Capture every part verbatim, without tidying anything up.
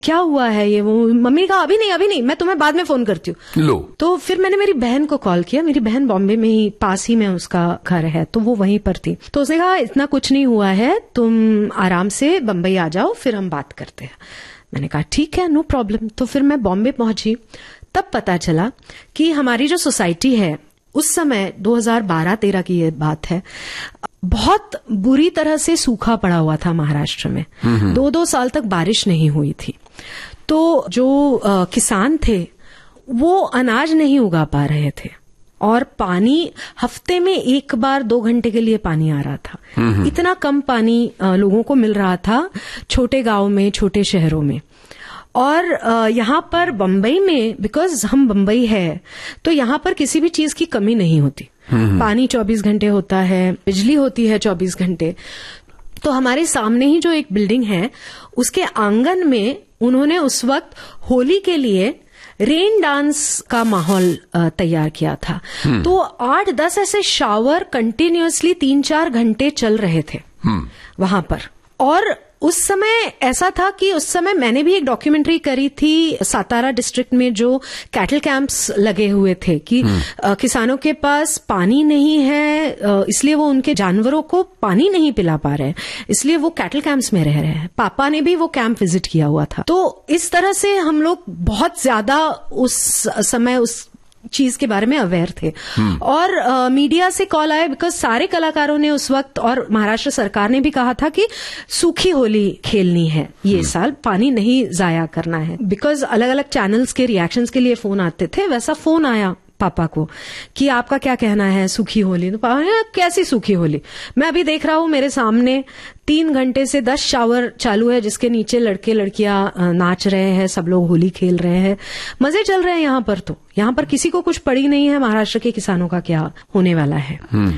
क्या हुआ है ये, वो मम्मी ने कहा अभी नहीं अभी नहीं, मैं तुम्हें बाद में फोन करती हूँ। लो तो फिर मैंने मेरी बहन को कॉल किया, मेरी बहन बॉम्बे में ही पास ही में उसका घर है, तो वो वहीं पर थी। तो उसने कहा इतना कुछ नहीं हुआ है, तुम आराम से बम्बई आ जाओ, फिर हम बात करते हैं। मैंने कहा ठीक है, नो प्रॉब्लम। तो फिर मैं बॉम्बे पहुंची, तब पता चला कि हमारी जो सोसाइटी है उस समय दो हज़ार बारह तेरह की ये बात है, बहुत बुरी तरह से सूखा पड़ा हुआ था महाराष्ट्र में। दो दो साल तक बारिश नहीं हुई थी, तो जो आ, किसान थे वो अनाज नहीं उगा पा रहे थे, और पानी हफ्ते में एक बार दो घंटे के लिए पानी आ रहा था। इतना कम पानी आ, लोगों को मिल रहा था छोटे गांव में, छोटे शहरों में। और यहाँ पर बम्बई में, बिकॉज हम बम्बई है, तो यहाँ पर किसी भी चीज की कमी नहीं होती। पानी चौबीस घंटे होता है, बिजली होती है चौबीस घंटे। तो हमारे सामने ही जो एक बिल्डिंग है, उसके आंगन में उन्होंने उस वक्त होली के लिए रेन डांस का माहौल तैयार किया था। तो आठ दस ऐसे शावर कंटिन्यूअसली तीन चार घंटे चल रहे थे वहां पर। और उस समय ऐसा था कि उस समय मैंने भी एक डॉक्यूमेंट्री करी थी सातारा डिस्ट्रिक्ट में, जो कैटल कैंप्स लगे हुए थे कि किसानों के पास पानी नहीं है, इसलिए वो उनके जानवरों को पानी नहीं पिला पा रहे हैं, इसलिए वो कैटल कैंप्स में रह रहे हैं। पापा ने भी वो कैंप विजिट किया हुआ था। तो इस तरह से हम लोग बहुत ज्यादा उस समय उस चीज के बारे में अवेयर थे। और आ, मीडिया से कॉल आए, बिकॉज सारे कलाकारों ने उस वक्त, और महाराष्ट्र सरकार ने भी कहा था कि सूखी होली खेलनी है ये साल, पानी नहीं जाया करना है। बिकॉज अलग अलग चैनल्स के रिएक्शंस के लिए फोन आते थे, वैसा फोन आया पापा को कि आपका क्या कहना है सूखी होली। तो पापा ने कैसी सूखी होली, मैं अभी देख रहा हूं मेरे सामने तीन घंटे से दस शावर चालू है, जिसके नीचे लड़के लड़कियां नाच रहे हैं, सब लोग होली खेल रहे हैं, मजे चल रहे हैं यहाँ पर। तो यहाँ पर किसी को कुछ पड़ी नहीं है, महाराष्ट्र के किसानों का क्या होने वाला है।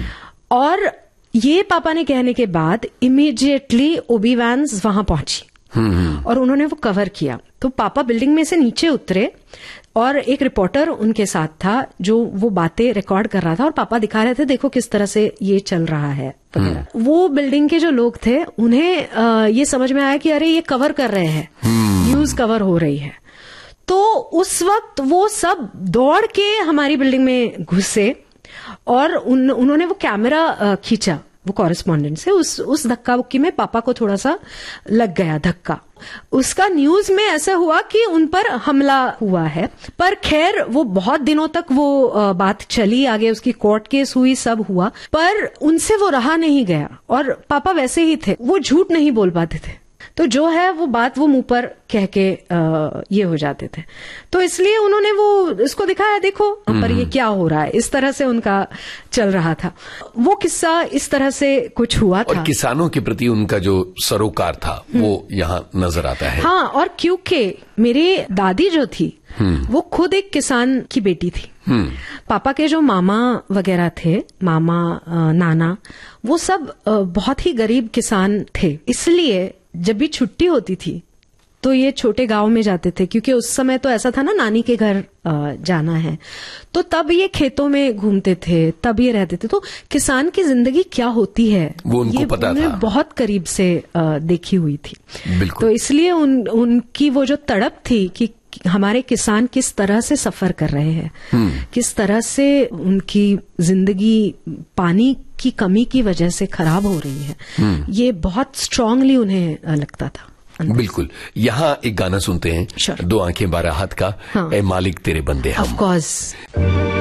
और ये पापा ने कहने के बाद इमीडिएटली ओबी वैन्स वहां पहुंची और उन्होंने वो कवर किया। तो पापा बिल्डिंग में से नीचे उतरे और एक रिपोर्टर उनके साथ था जो वो बातें रिकॉर्ड कर रहा था, और पापा दिखा रहे थे देखो किस तरह से ये चल रहा है वगैरह। वो बिल्डिंग के जो लोग थे उन्हें आ, ये समझ में आया कि अरे ये कवर कर रहे हैं, न्यूज कवर हो रही है। तो उस वक्त वो सब दौड़ के हमारी बिल्डिंग में घुसे और उन, उन्होंने वो कैमरा खींचा वो कॉरेस्पॉन्डेंट से। उस उस धक्का बुक्की में पापा को थोड़ा सा लग गया धक्का। उसका न्यूज में ऐसा हुआ कि उन पर हमला हुआ है, पर खैर वो बहुत दिनों तक वो बात चली, आगे उसकी कोर्ट केस हुई, सब हुआ, पर उनसे वो रहा नहीं गया। और पापा वैसे ही थे, वो झूठ नहीं बोल पाते थे, तो जो है वो बात वो मुंह पर कह के आ, ये हो जाते थे। तो इसलिए उन्होंने वो इसको दिखाया, देखो पर ये क्या हो रहा है, इस तरह से उनका चल रहा था। वो किस्सा इस तरह से कुछ हुआ था। और किसानों के प्रति उनका जो सरोकार था वो यहाँ नजर आता है। हाँ, और क्योंकि मेरी दादी जो थी वो खुद एक किसान की बेटी थी। पापा के जो मामा वगैरह थे, मामा नाना, वो सब बहुत ही गरीब किसान थे। इसलिए जब भी छुट्टी होती थी तो ये छोटे गांव में जाते थे, क्योंकि उस समय तो ऐसा था ना नानी के घर जाना है, तो तब ये खेतों में घूमते थे, तब ये रहते थे। तो किसान की जिंदगी क्या होती है वो उनको ये पता था, बहुत करीब से देखी हुई थी। बिल्कुल। तो इसलिए उन उनकी वो जो तड़प थी कि हमारे किसान किस तरह से सफर कर रहे हैं, किस तरह से उनकी जिंदगी पानी की कमी की वजह से खराब हो रही है, ये बहुत स्ट्रांगली उन्हें लगता था। बिल्कुल। यहाँ एक गाना सुनते हैं, sure. दो आंखें बारह हाथ का, हाँ। ए मालिक तेरे बंदे हम। Of course.